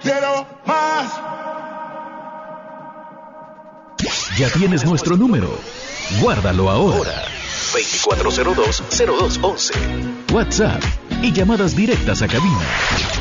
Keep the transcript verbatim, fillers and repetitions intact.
quiero más. Ya tienes nuestro número. Guárdalo ahora. veinticuatro cero dos, cero dos once. WhatsApp y llamadas directas a cabina.